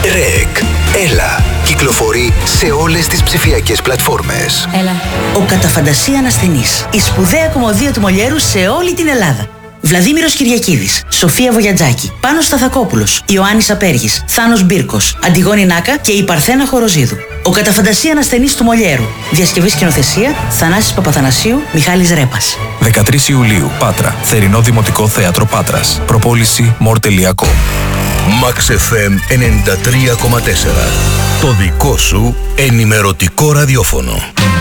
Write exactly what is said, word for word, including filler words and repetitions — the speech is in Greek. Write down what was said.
Ρεκ. Έλα. Κυκλοφορεί σε όλες τις ψηφιακές πλατφόρμες. Έλα. Ο κατά φαντασία ανασθενής. Η σπουδαία κομμωδία του Μολιέρου σε όλη την Ελλάδα. Βλαδίμηρος Κυριακίδης, Σοφία Βογιατζάκη, Πάνος Σταθακόπουλος, Ιωάννης Απέργης, Θάνος Μπίρκος, Αντιγόνη Νάκα και η Παρθένα Χοροζίδου. Ο κατά φαντασία ανασθενής του Μολιέρου. Διασκευή σκηνοθεσία Θανάσης Παπαθανασίου, Μιχάλης Ρέπας. δεκατρείς Ιουλίου, Πάτρα. Θερινό Δημοτικό Θέατρο Πάτρας. Προπόληση μορ τελεία κομ. Max εφ εμ ενενήντα τρία κόμμα τέσσερα. Το δικό σου ενημερωτικό ραδιόφωνο.